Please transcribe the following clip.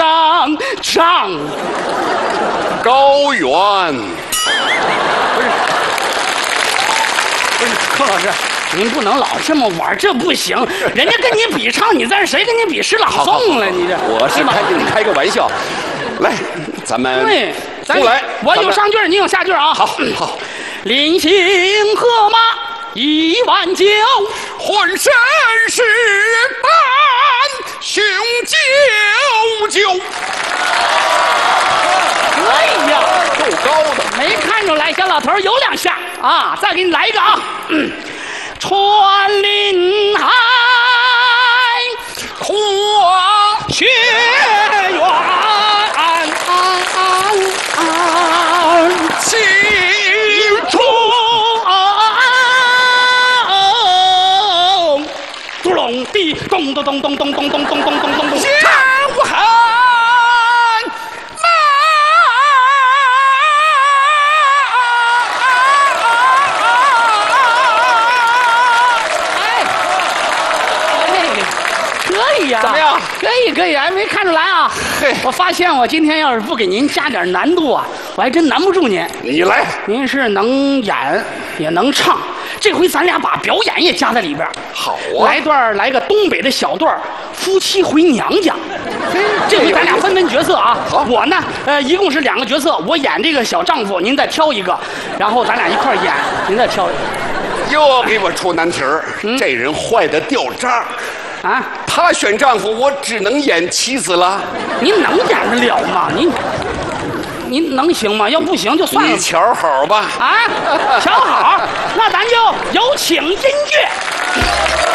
张高原。 不是柯老师，您不能老这么玩，这不行。人家跟你比唱，你在谁跟你比诗朗诵了？你这我是跟你开个玩笑。来，咱们对， 重来。 我有上句，你有下句啊。 好，好。 临行河马1万九， 浑身是胆，雄赳赳。 可以呀， 够高的。 没看出来，小老头有2下啊！再给你来一个啊！穿林海， 花雪原， 青春，嘟隆地，咚咚咚咚咚咚咚咚咚咚咚咚。 江汉。 怎么样？可以，还没看出来啊！ 嘿， 我发现我今天要是不给您加点难度啊，我还真难不住您。 你来， 您是能演也能唱，这回咱俩把表演也加在里边。 好啊！ 来个东北的小段夫妻回娘家。这回咱俩分角色啊。 好， 我呢，一共是2个角色，我演这个小丈夫，您再挑一个，然后咱俩一块演，您再挑一个。 又给我出难题儿，这人坏的掉渣。 啊， 他选丈夫，我只能演妻子了。 您能演得了吗？您能行吗？要不行就算了。 你瞧好吧。 啊，瞧好，那咱就有请音乐。